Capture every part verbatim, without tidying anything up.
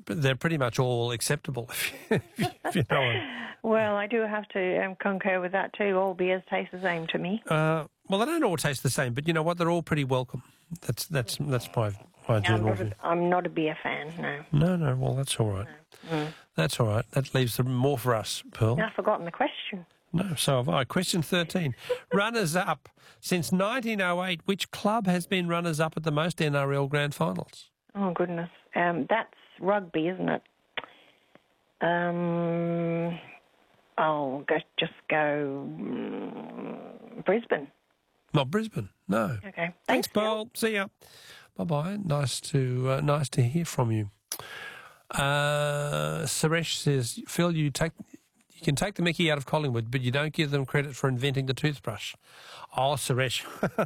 they're pretty much all acceptable, if you, if you know what. Well, I do have to um, concur with that too. All beers taste the same to me. Uh, well, they don't all taste the same, but you know what? They're all pretty welcome. That's that's that's my my I'm general not, view. a, I'm not a beer fan, no. No, no. Well, that's all right. No. Mm. That's all right. That leaves them more for us, Pearl. I've forgotten the question. No, so have I. Question thirteen. Runners-up. Since nineteen oh eight, which club has been runners-up at the most N R L Grand Finals? Oh, goodness. Um, that's rugby, isn't it? Um, I'll go, just go um, Brisbane. Not Brisbane, no. Okay. Thanks, Thanks, Pearl. See ya. Bye-bye. Nice to uh, nice to hear from you. Uh, Suresh says, Phil, you take you can take the mickey out of Collingwood, but you don't give them credit for inventing the toothbrush. Oh, Suresh.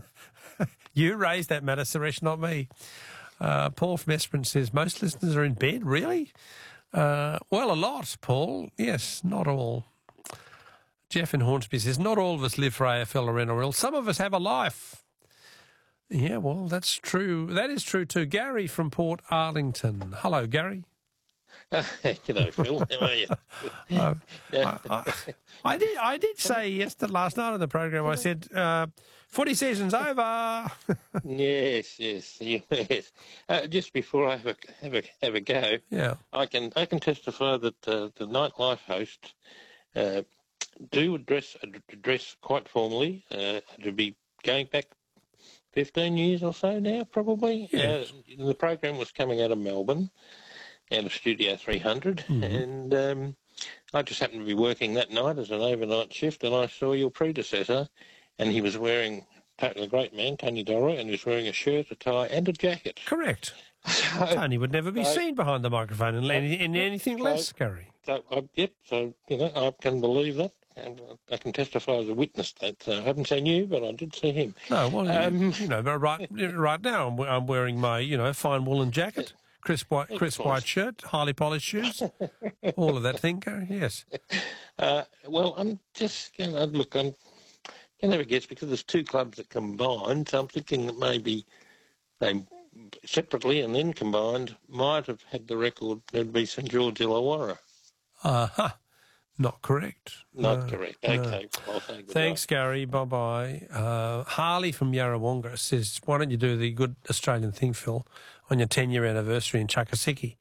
You raised that matter, Suresh, not me. Uh, Paul from Esperance says, most listeners are in bed, really? Uh, well, a lot, Paul. Yes, not all. Jeff in Hornsby says, not all of us live for A F L or N R L. Some of us have a life. Yeah, well, that's true. That is true too. Gary from Port Arlington. Hello, Gary. Uh, G'day, Phil. How are you? uh, I, I, I did. I did say yesterday, last night on the program. I said, uh, "Footy season's over." yes, yes, yes. Uh, just before I have a have a have a go, yeah, I can I can testify that uh, the nightlife hosts uh, do address address quite formally. Uh, to be going back fifteen years or so now, probably. Yes. Uh, the program was coming out of Melbourne, out of Studio three hundred, mm-hmm. and um, I just happened to be working that night as an overnight shift, and I saw your predecessor, and he was wearing, a great man, Tony Dorroy, and he was wearing a shirt, a tie, and a jacket. Correct. So, Tony would never be so, seen behind the microphone in, in anything so, less, Gary. So, I, yep, so, you know, I can believe that. And I can testify as a witness that uh, I haven't seen you, but I did see him. No, well, um, you know, right, right now I'm, I'm wearing my, you know, fine woolen jacket, crisp white, crisp white shirt, highly polished shoes, all of that thing, Gary. Yes. Uh, well, I'm just going to look. I'm going to have a guess because there's two clubs that combined. So I'm thinking that maybe they separately and then combined might have had the record. There'd be St George Illawarra. Uh huh. Not correct. Not no, correct. Okay. No. Well, thank Thanks, Gary. Bye-bye. Uh, Harley from Yarrawonga says, why don't you do the good Australian thing, Phil, on your ten-year anniversary in Chakasiki?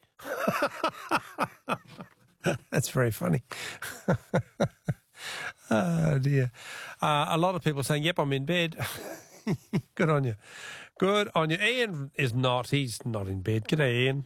That's very funny. Oh, dear. Uh, a lot of people saying, yep, I'm in bed. Good on you. Good on you. Ian is not. He's not in bed. G'day, Ian.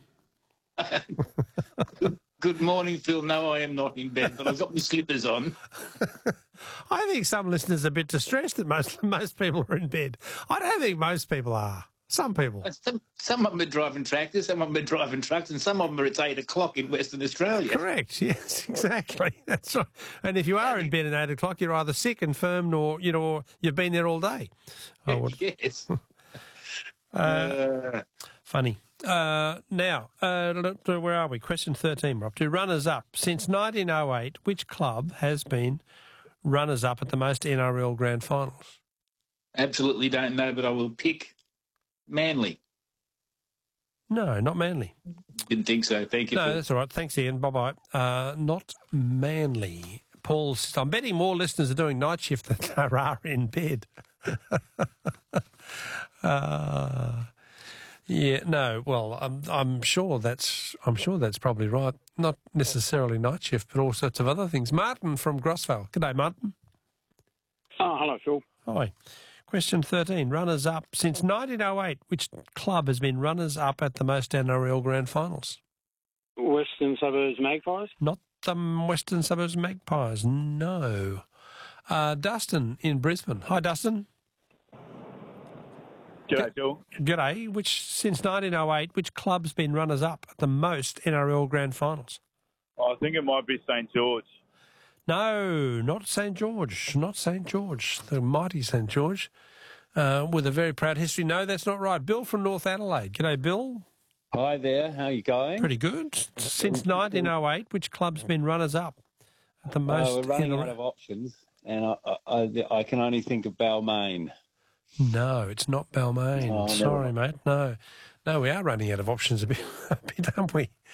Good morning, Phil. No, I am not in bed, but I've got my slippers on. I think some listeners are a bit distressed that most most people are in bed. I don't think most people are. Some people. Some, some of them are driving tractors, some of them are driving trucks, and some of them are at eight o'clock in Western Australia. Correct. Yes, exactly. That's right. And if you are in bed at eight o'clock, you're either sick, infirm, or you know, or you've been there all day. I would. Yes. uh, uh, funny. Uh, now, uh, where are we? Question thirteen, we're up to. Runners-up. Since nineteen oh eight, which club has been runners-up at the most N R L Grand Finals? Absolutely don't know, but I will pick Manly. No, not Manly. Didn't think so. Thank you. No, Phil. that's all right. Thanks, Ian. Bye-bye. Uh, not Manly. Paul, I'm betting more listeners are doing night shift than there are in bed. uh... Yeah, no. Well, I'm I'm sure that's I'm sure that's probably right. Not necessarily night shift, but all sorts of other things. Martin from Grosvale. G'day, Martin. Oh, hello, Phil. Hi. Question thirteen. Runners up since nineteen oh eight. Which club has been runners up at the most N R L Grand Finals? Western Suburbs Magpies. Not the Western Suburbs Magpies. No. Uh, Dustin in Brisbane. Hi, Dustin. G'day, Phil. G'day. Which since nineteen oh eight, which club's been runners-up at the most N R L Grand Finals? I think it might be St George. No, not St George. Not St George. The mighty St George, uh, with a very proud history. No, that's not right. Bill from North Adelaide. G'day, Bill. Hi there. How are you going? Pretty good. Since nineteen oh eight, which club's been runners-up at the most? Uh, we're running N R L? out of options, and I, I, I can only think of Balmain. No, it's not Balmain. Oh, Sorry, no. mate. No. No, we are running out of options a bit, a bit, aren't we?